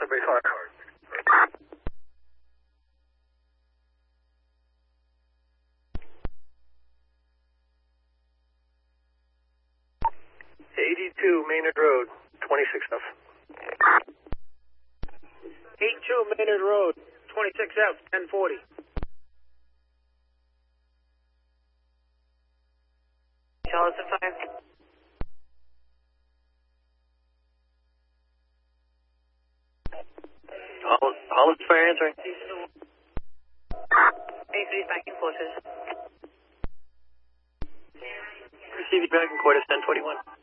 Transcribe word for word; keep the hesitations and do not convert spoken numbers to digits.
base hard. eighty-two Maynard Road, twenty-six F. eighty-two Maynard Road, twenty-six F, ten forty. Charles at five. Hollis Fire answering. eight three back in quarters. Receiving back in quarters, ten twenty-one.